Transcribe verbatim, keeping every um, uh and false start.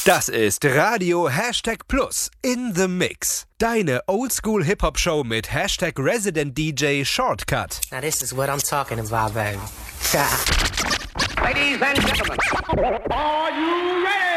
Das ist Radio Hashtag Plus in the Mix. Deine Oldschool-Hip-Hop-Show mit Hashtag Resident D J Shortcut. Now this is what I'm talking about, baby. Ladies and gentlemen, are you ready?